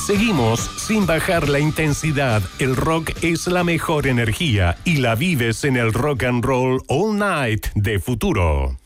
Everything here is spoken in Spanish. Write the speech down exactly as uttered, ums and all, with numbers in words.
Seguimos sin bajar la intensidad. El rock es la mejor energía y la vives en el Rock and Roll All Night de Futuro.